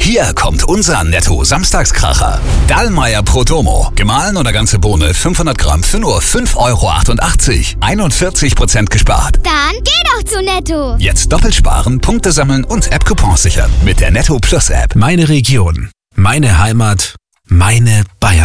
Hier kommt unser Netto-Samstagskracher. Dallmayr Prodomo. Gemahlen oder ganze Bohne 500 Gramm für nur 5,88 €. 41% gespart. Dann geh doch zu Netto. Jetzt doppelt sparen, Punkte sammeln und App-Coupons sichern. Mit der Netto Plus App. Meine Region, meine Heimat, meine Bayern.